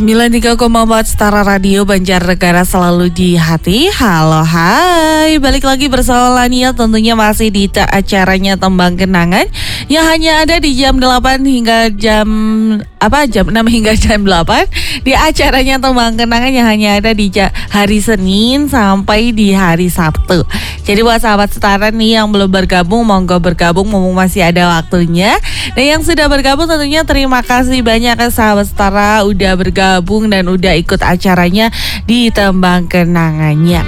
93,4 Setara Radio Banjarnegara selalu di hati. Halo hai, balik lagi bersama Lania, tentunya masih di acaranya Tembang Kenangan yang hanya ada di jam 8 hingga jam 6 hingga jam 8. Di acaranya Tembang Kenangan yang hanya ada di hari Senin sampai di hari Sabtu. Jadi buat sahabat Setara nih yang belum bergabung, monggo bergabung mumpung masih ada waktunya. Dan yang sudah bergabung tentunya terima kasih banyak ke sahabat Setara udah bergabung dan udah ikut acaranya di Tembang Kenangannya.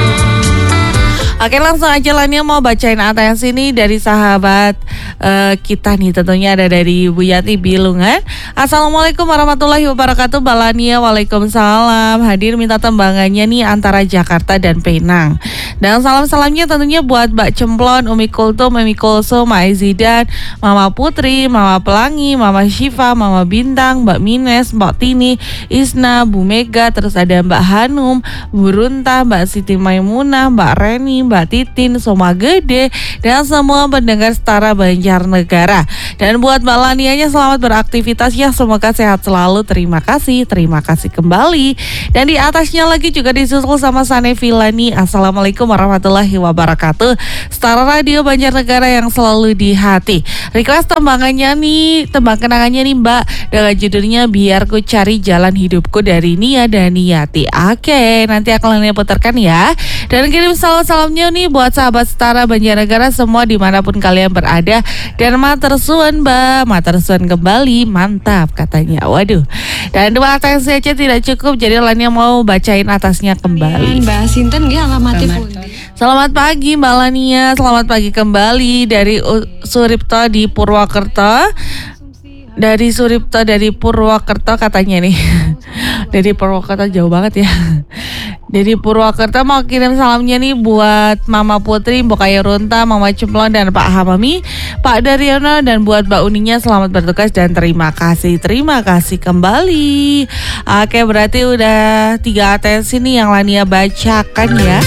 Oke, langsung aja Lania mau bacain atas ini dari sahabat kita nih, tentunya ada dari Bu Yati Bilungan. Assalamualaikum warahmatullahi wabarakatuh, Mbak Lania. Waalaikumsalam. Hadir minta tembangannya nih antara Jakarta dan Penang. Dan salam-salamnya tentunya buat Mbak Cemplon, Umi Kultum, Umi Kulsum, Mbak Zidan, Mama Putri, Mama Pelangi, Mama Syifa, Mama Bintang, Mbak Mines, Mbak Tini, Isna, Bu Mega, terus ada Mbak Hanum, Bu Runta, Mbak Siti Maimunah, Mbak Reni, Mbak Titin, Soma Gede, dan semua pendengar Setara Banjarnegara. Dan buat Mbak Lanianya selamat beraktivitas ya, semoga sehat selalu. Terima kasih kembali. Dan di atasnya lagi juga disusul sama Sanevi Lani. Assalamualaikum warahmatullahi wabarakatuh. Setara Radio Banjarnegara yang selalu di hati. Request tembang kenangannya nih Mbak, dengan judulnya Biar Ku Cari Jalan Hidupku dari Nia dan Niyati. Oke, nanti akan Lania putarkan ya. Dan kirim salam-salamnya nih buat sahabat Setara Banjarnegara semua dimanapun kalian berada. Dan matur suwun Mbak, matur suwun kembali, mantap katanya. Waduh. Dan dua atasnya aja tidak cukup, jadi Lania mau bacain atasnya kembali. Mbak Sinten dia alamatnya pun. Selamat pagi Mbak Lania, selamat pagi kembali dari Suripto di Purwokerto. Dari Suripto dari Purwokerto katanya nih. Dari Purwokerto jauh banget ya. Dari Purwokerto mau kirim salamnya nih buat Mama Putri, Mbak Kaya Runta, Mama Cemplon dan Pak Hamami, Pak Daryono, dan buat Mbak Uninya selamat bertugas dan terima kasih kembali. Oke, berarti udah 3 atensi nih yang Lania bacakan ya.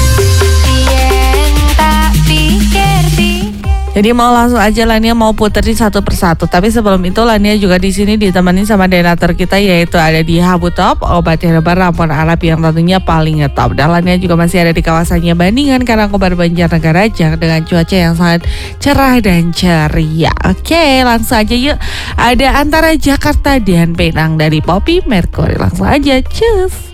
Jadi mau langsung aja Lania mau puterin satu persatu. Tapi sebelum itu Lania juga di sini ditemani sama donatur kita, yaitu ada di Habu Top, obat herbal ramuan Arab yang tentunya paling ngetop. Dan Lania juga masih ada di kawasannya Bandingan, Karangkobar, Banjarnegara dengan cuaca yang sangat cerah dan ceria. Oke, langsung aja yuk. Ada antara Jakarta dan Penang dari Poppy Mercury. Langsung aja, cus.